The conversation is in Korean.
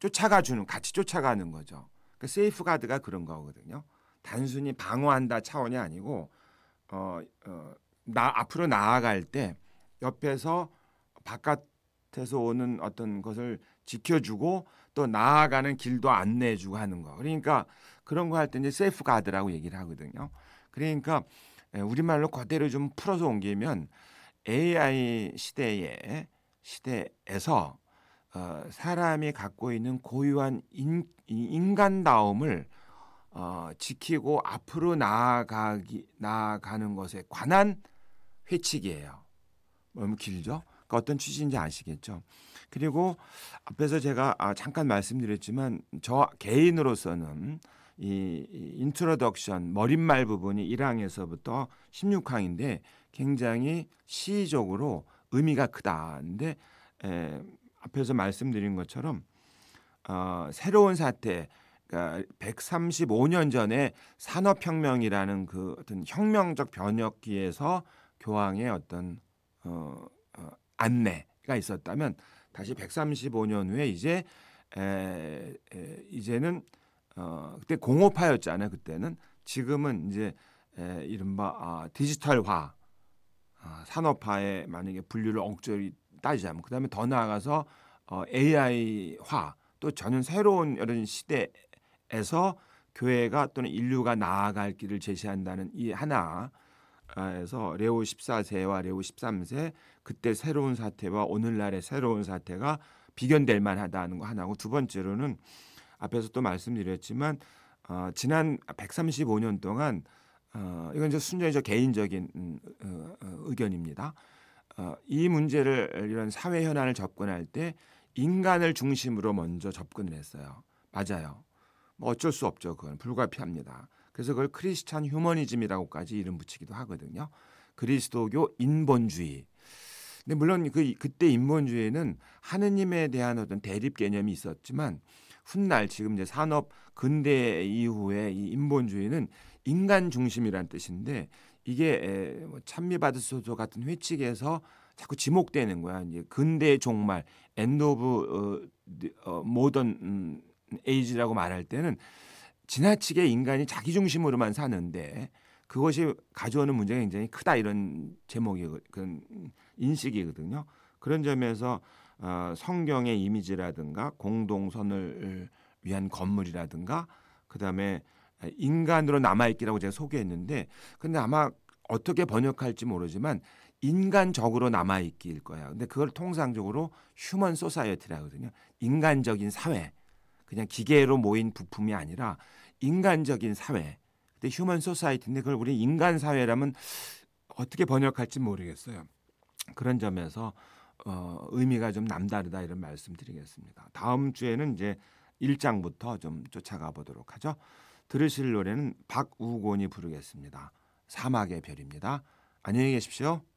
같이 쫓아가는 거죠. 그 세이프 가드가 그런 거거든요. 단순히 방어한다 차원이 아니고 앞으로 나아갈 때 옆에서 바깥에서 오는 어떤 것을 지켜주고 또 나아가는 길도 안내해주고 하는 거. 그러니까 그런 거 할 때 이제 세이프 가드라고 얘기를 하거든요. 그러니까 우리말로 그대로 좀 풀어서 옮기면 AI 시대에서 사람이 갖고 있는 고유한 인간다움을 지키고 앞으로 나아가는 것에 관한 회칙이에요. 너무 길죠? 그러니까 어떤 취지인지 아시겠죠? 그리고 앞에서 제가 잠깐 말씀드렸지만 저 개인으로서는 이 인트로덕션 머릿말 부분이 1항에서부터 16항인데 굉장히 시적으로 의미가 크다. 근데 앞에서 말씀드린 것처럼 새로운 사태, 그러니까 135년 전에 산업혁명이라는 그 어떤 혁명적 변혁기에서 교황의 어떤 안내가 있었다면 다시 135년 후에 이제는 그때 공업화였잖아요. 그때는 지금은 이제 이른바 디지털화, 산업화에 만약에 분류를 억지로 따지자면 그다음에 더 나아가서 AI화 또 전혀 새로운 이런 시대에서 교회가 또는 인류가 나아갈 길을 제시한다는 이 하나에서 레오 14세와 레오 13세 그때 새로운 사태와 오늘날의 새로운 사태가 비견될 만하다는 거 하나고 두 번째로는 앞에서 또 말씀드렸지만 지난 135년 동안 이건 이제 순전히 저 개인적인 의견입니다. 이 문제를 이런 사회 현안을 접근할 때 인간을 중심으로 먼저 접근을 했어요. 맞아요. 뭐 어쩔 수 없죠. 그건 불가피합니다. 그래서 그걸 크리스찬 휴머니즘이라고까지 이름 붙이기도 하거든요. 그리스도교 인본주의. 근데 물론 그때 인본주의는 하느님에 대한 어떤 대립 개념이 있었지만 훗날 지금 이제 산업 근대 이후에 이 인본주의는 인간 중심이란 뜻인데 이게 뭐 찬미받으소서 같은 회칙에서 자꾸 지목되는 거야. 이제 근대의 종말, 엔드 오브 모던 에이지라고 말할 때는 지나치게 인간이 자기 중심으로만 사는데 그것이 가져오는 문제가 굉장히 크다 이런 제목이 그런 인식이거든요. 그런 점에서 성경의 이미지라든가 공동선을 위한 건물이라든가 그다음에 인간으로 남아있기라고 제가 소개했는데 근데 아마 어떻게 번역할지 모르지만 인간적으로 남아있기일 거야. 근데 그걸 통상적으로 휴먼 소사이어티라 하거든요. 인간적인 사회. 그냥 기계로 모인 부품이 아니라 인간적인 사회. 근데 휴먼 소사이티인데 그걸 우리 인간 사회라면 어떻게 번역할지 모르겠어요. 그런 점에서 의미가 좀 남다르다 이런 말씀드리겠습니다. 다음 주에는 이제 1장부터 좀 쫓아가 보도록 하죠. 들으실 노래는 박우곤이 부르겠습니다. 사막의 별입니다. 안녕히 계십시오.